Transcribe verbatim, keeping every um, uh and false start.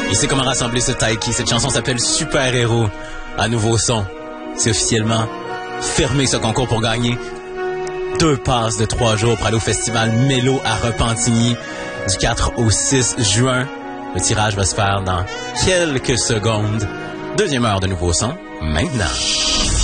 Il sait comment rassembler ce Taiki. Cette chanson s'appelle Super Héros. À nouveau son. C'est officiellement fermé ce concours pour gagner deux passes de trois jours pour aller au festival Mélo à Repentigny du quatre au six juin. Le tirage va se faire dans quelques secondes. Deuxième heure de nouveau son, maintenant.